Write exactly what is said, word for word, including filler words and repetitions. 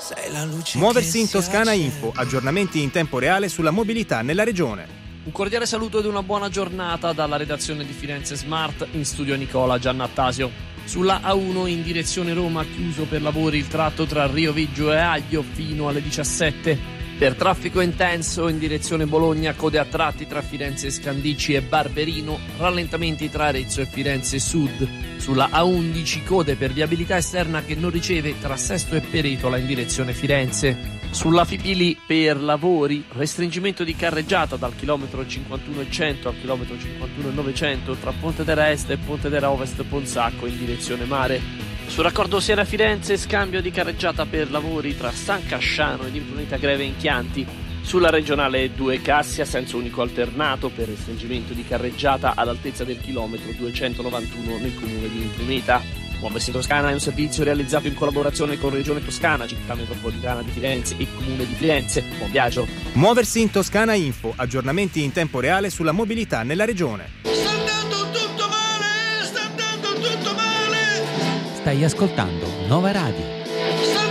Sei la luce. Muoversi che in Toscana si Info, accende. aggiornamenti in tempo reale sulla mobilità nella regione. Un cordiale saluto ed una buona giornata dalla redazione di Firenze Smart, in studio Nicola Giannattasio. Sulla A uno in direzione Roma, chiuso per lavori il tratto tra Rio Viggio e Aglio fino alle diciassette. Per traffico intenso in direzione Bologna, code a tratti tra Firenze Scandicci e Barberino, rallentamenti tra Arezzo e Firenze Sud. Sulla A undici code per viabilità esterna che non riceve tra Sesto e Peretola in direzione Firenze. Sulla Fipili per lavori, restringimento di carreggiata dal chilometro cinquantuno e cento al chilometro cinquantuno e novecento tra Pontedera Est e Pontedera Ovest Ponsacco in direzione mare. Sul raccordo Siena-Firenze, scambio di carreggiata per lavori tra San Casciano ed Imprunita Greve in Chianti. Sulla regionale due Cassia, senso unico alternato per restringimento di carreggiata ad altezza del chilometro duecentonovantuno nel comune di Imprunita. Muoversi in Toscana è un servizio realizzato in collaborazione con Regione Toscana, Città Metropolitana di Firenze e Comune di Firenze. Buon viaggio! Muoversi in Toscana Info, aggiornamenti in tempo reale sulla mobilità nella regione. Sta andando tutto male, sta andando tutto male. Stai ascoltando Nova Radio.